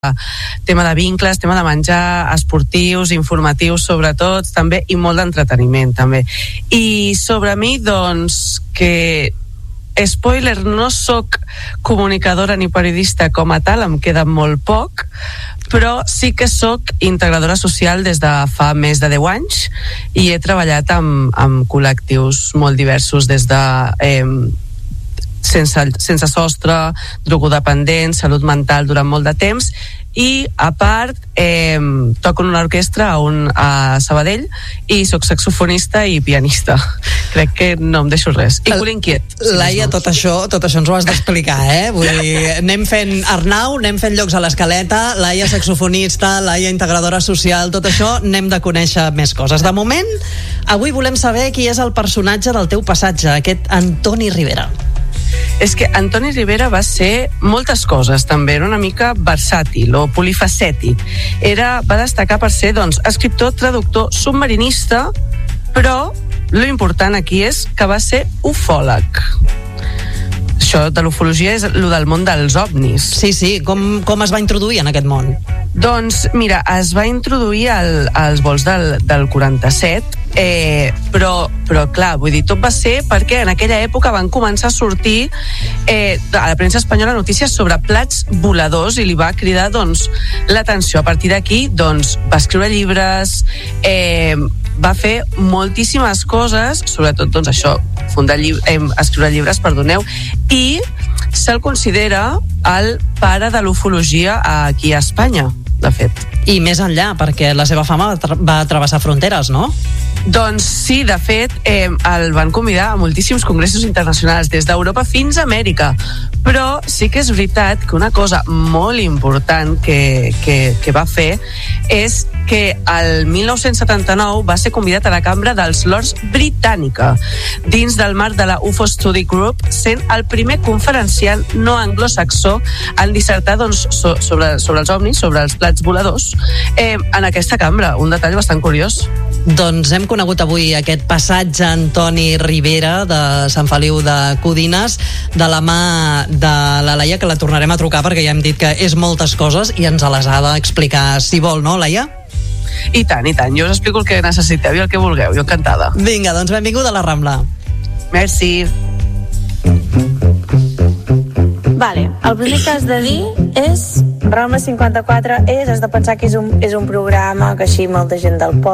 tema de vincles, tema de menjar, esportius, informatius sobretot també, i molt d'entreteniment també. I sobre mi, doncs, que spoiler, no sóc comunicadora ni periodista com a tal, em queda molt poc, però sí que sóc integradora social des de fa més de 10 anys i he treballat amb col·lectius molt diversos, des de sense sostre, drogodependents, salut mental durant molt de temps, i a part toco en una orquestra a Sabadell i soc saxofonista i pianista. Crec que no em deixo res. I cul inquiet. Laia, tot això ens ho has d'explicar, Vull dir, anem fent Arnau, anem fent llocs a l'escaleta, Laia saxofonista, Laia integradora social, tot això anem de conèixer més coses. De moment, avui volem saber qui és el personatge del teu passatge, aquest Antoni Ribera. És que Antoni Ribera va ser moltes coses, també. Era una mica versàtil o polifacètic. Va destacar per ser, doncs, escriptor, traductor, submarinista, però lo important aquí és que va ser ufòleg. Això de l'ufologia és el del món dels ovnis. Sí, com es va introduir en aquest món? Doncs mira, es va introduir als vols del 47, però clar, vull dir, tot va ser perquè en aquella època van començar a sortir a la premsa espanyola notícies sobre plats voladors i li va cridar, doncs, l'atenció. A partir d'aquí, doncs, va escriure llibres, va fer moltíssimes coses, sobretot, doncs, això, escriure llibres, perdoneu, i se'l considera el pare de l'ufologia aquí a Espanya, de fet. I més enllà, perquè la seva fama va travessar fronteres, no? Doncs sí, de fet, el van convidar a moltíssims congressos internacionals, des d'Europa fins a Amèrica. Però sí que és veritat que una cosa molt important que va fer és que el 1979 va ser convidat a la Cambra dels Lords Britànica, dins del marc de la UFO Study Group, sent el primer conferenciant no anglosaxó en dissertar, doncs, sobre els ovnis, sobre els plats voladors, en aquesta cambra. Un detall bastant curiós. Doncs hem conegut avui aquest passatge Antoni Ribera de Sant Feliu de Codines de la mà de la Laia, que la tornarem a trucar perquè ja hem dit que és moltes coses i ens les ha d'explicar si vol, no, Laia? I tant. Jo us explico el que necessiteu i el que vulgueu. Jo encantada. Vinga, doncs benvinguda a la Rambla. Merci. Vale, el primer que has de dir és Rambla 54 has de pensar que és un programa que així molta gent del poble